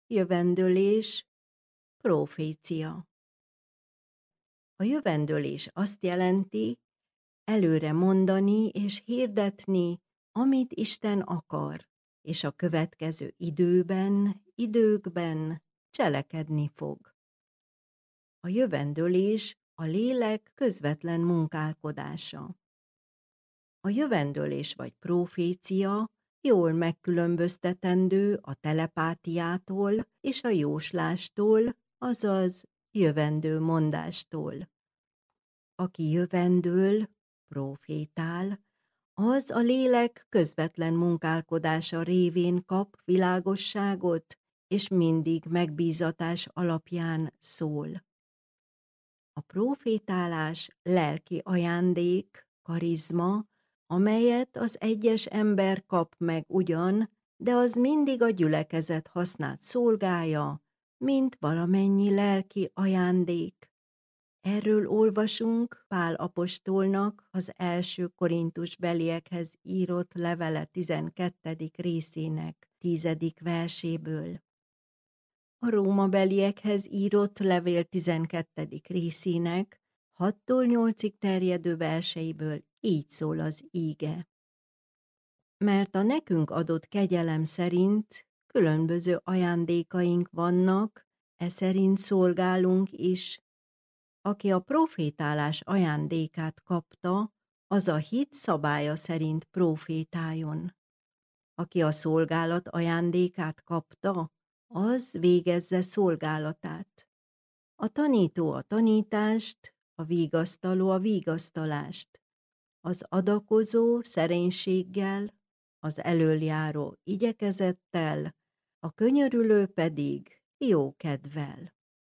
jövendőlés, profécia. A jövendőlés azt jelenti, előre mondani és hirdetni, amit Isten akar, és a következő időkben cselekedni fog. A jövendőlés a lélek közvetlen munkálkodása. A jövendőlés vagy profécia jól megkülönböztetendő a telepátiától és a jóslástól, azaz jövendő mondástól. Aki jövendől, profétál, az a lélek közvetlen munkálkodása révén kap világosságot, és mindig megbízatás alapján szól. A profétálás lelki ajándék, karizma, amelyet az egyes ember kap meg ugyan, de az mindig a gyülekezet hasznát szolgálja, mint valamennyi lelki ajándék. Erről olvasunk Pál apostolnak az első Korintusbeliekhez írott levele 12. részének 10. verséből. A rómabeliekhez írott levél 12. részének 6-8 terjedő verseiből így szól az íge. Mert a nekünk adott kegyelem szerint különböző ajándékaink vannak, eszerint szolgálunk is. Aki a profétálás ajándékát kapta, az a hit szabálya szerint profétáljon. Aki a szolgálat ajándékát kapta, az végezze szolgálatát. A tanító a tanítást, a vigasztaló a vigasztalást, az adakozó szerénységgel, az elöljáró igyekezettel, a könyörülő pedig jókedvel.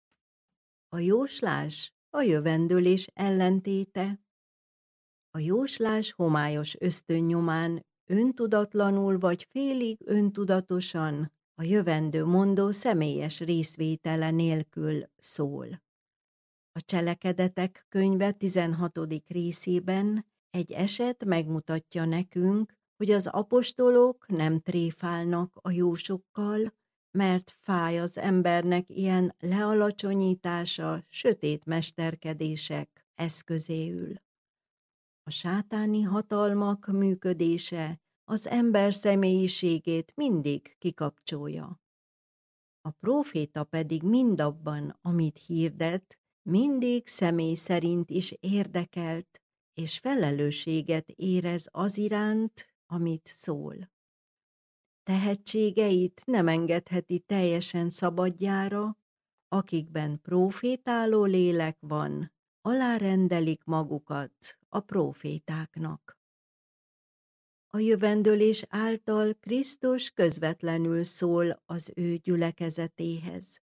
A jóslás a jövendőlés ellentéte. A jóslás homályos ösztönnyomán öntudatlanul vagy félig öntudatosan a jövendő mondó személyes részvétele nélkül szól. A Cselekedetek könyve 16. részében egy eset megmutatja nekünk, hogy az apostolok nem tréfálnak a jósokkal, mert fáj az embernek ilyen lealacsonyítása, sötét mesterkedések eszközéül. A sátáni hatalmak működése az ember személyiségét mindig kikapcsolja. A próféta pedig mindabban, amit hirdet, mindig személy szerint is érdekelt, és felelősséget érez az iránt, amit szól. Tehetségeit nem engedheti teljesen szabadjára, akikben prófétáló lélek van, alárendelik magukat a prófétáknak. A jövendőlés által Krisztus közvetlenül szól az ő gyülekezetéhez.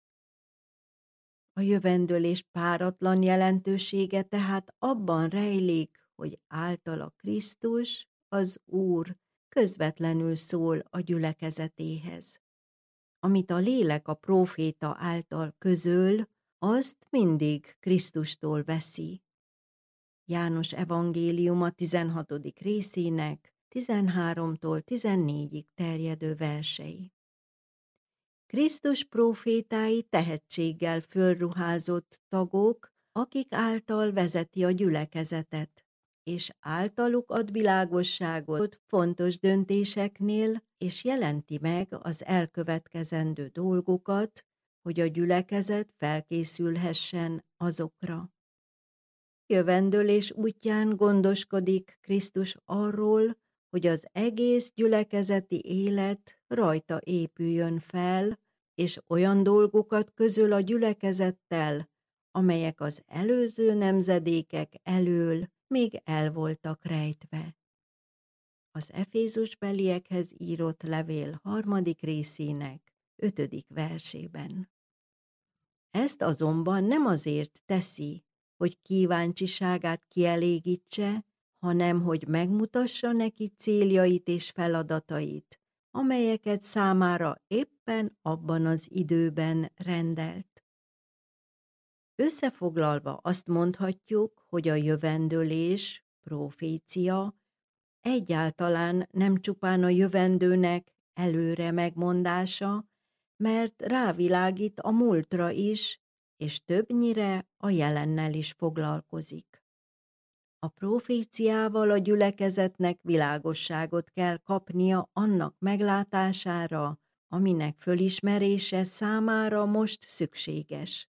A jövendőlés páratlan jelentősége tehát abban rejlik, hogy általa Krisztus, az Úr, közvetlenül szól a gyülekezetéhez. Amit a lélek a próféta által közöl, azt mindig Krisztustól veszi. János evangéliuma 16. részének 13-tól 14-ig terjedő versei. Krisztus prófétái tehetséggel fölruházott tagok, akik által vezeti a gyülekezetet, és általuk ad világosságot fontos döntéseknél, és jelenti meg az elkövetkezendő dolgokat, hogy a gyülekezet felkészülhessen azokra. Jövendőlés útján gondoskodik Krisztus arról, hogy az egész gyülekezeti élet rajta épüljön fel, és olyan dolgokat közöl a gyülekezettel, amelyek az előző nemzedékek elől még el voltak rejtve. Az Efézusbeliekhez írott levél 3. részének 5. versében. Ezt azonban nem azért teszi, hogy kíváncsiságát kielégítse, hanem hogy megmutassa neki céljait és feladatait, amelyeket számára éppen abban az időben rendelt. Összefoglalva azt mondhatjuk, hogy a jövendőlés, profécia egyáltalán nem csupán a jövendőnek előre megmondása, mert rávilágít a múltra is, és többnyire a jelennel is foglalkozik. A proféciával a gyülekezetnek világosságot kell kapnia annak meglátására, aminek fölismerése számára most szükséges.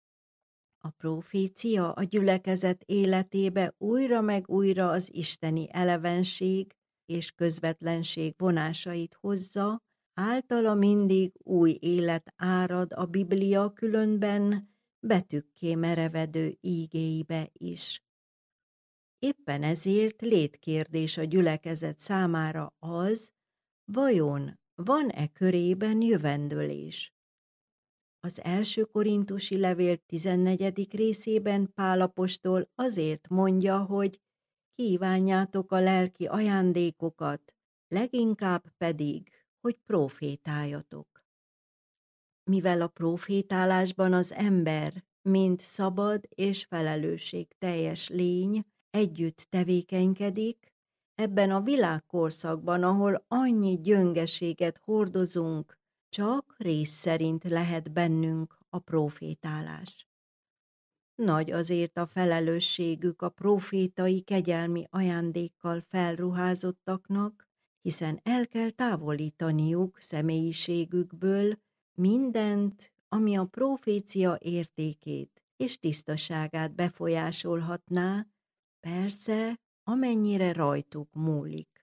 A profécia a gyülekezet életébe újra meg újra az isteni elevenség és közvetlenség vonásait hozza, általa mindig új élet árad a Biblia különben betűkké merevedő ígéibe is. Éppen ezért létkérdés a gyülekezet számára az, vajon van-e körében jövendőlés? Az első korintusi levél 14. részében Pál apostol azért mondja, hogy kívánjátok a lelki ajándékokat, leginkább pedig, hogy profétáljatok. Mivel a profétálásban az ember, mint szabad és felelősségteljes lény, együtt tevékenykedik, ebben a világkorszakban, ahol annyi gyöngeséget hordozunk, csak rész szerint lehet bennünk a profétálás. Nagy azért a felelősségük a profétai kegyelmi ajándékkal felruházottaknak, hiszen el kell távolítaniuk személyiségükből mindent, ami a profécia értékét és tisztaságát befolyásolhatná, persze, amennyire rajtuk múlik.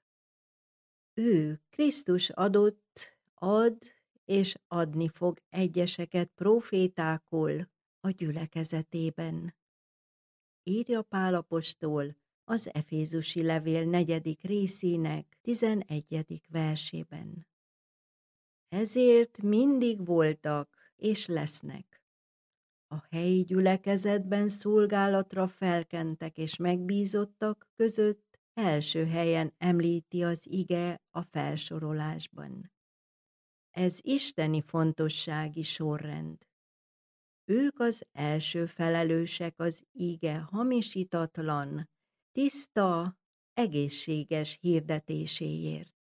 Ő, Krisztus adott, ad és adni fog egyeseket profétákul a gyülekezetében. Írja Pál apostol az Efézusi levél 4. részének 11. versében. Ezért mindig voltak és lesznek a helyi gyülekezetben szolgálatra felkentek és megbízottak között első helyen említi az ige a felsorolásban. Ez isteni fontossági sorrend. Ők az első felelősek az ige hamisítatlan, tiszta, egészséges hirdetéséért.